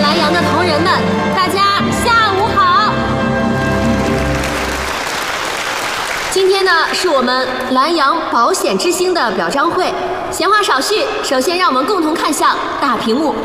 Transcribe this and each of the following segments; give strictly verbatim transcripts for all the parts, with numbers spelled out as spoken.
蓝洋的同仁们，大家下午好。今天呢，是我们蓝洋保险之星的表彰会。闲话少叙，首先让我们共同看向大屏幕。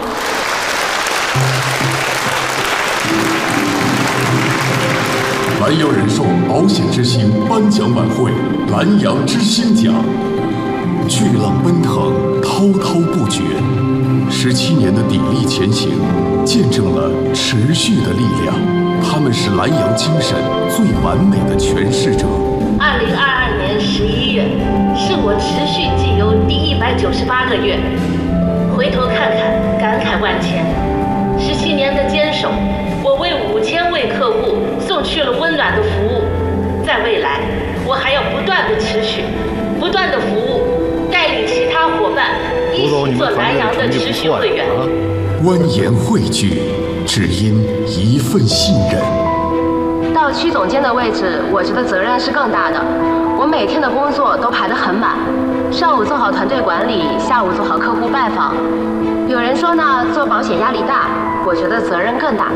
蓝洋人寿保险之星颁奖晚会，蓝洋之星奖。巨浪奔腾，滔滔不绝，十七年的砥砺前行，见证了持续的力量。他们是蓝洋精神最完美的诠释者。 二零二二年十一月，是我持续绩优第一百九十八个月。回头看看，感慨万千。十七年的坚守，我为五千位客户送去了温暖的服务。在未来，我还要不断的持续，不断的服务。带领其他伙伴一起做蓝洋的持续会员。 蜿蜒汇聚，只因一份信任。 到区总监的位置，我觉得责任是更大的。我每天的工作都排得很满，上午做好团队管理，下午做好客户拜访。有人说呢，做保险压力大，我觉得责任更大。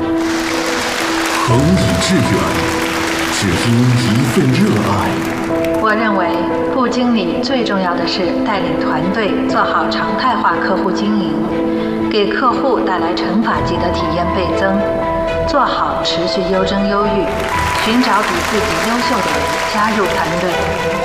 恒以致远，只因一份热爱。 我认为部经理最重要的是带领团队做好常态化客户经营，给客户带来乘法级的体验倍增，做好持续优增优育，寻找比自己优秀的人加入团队。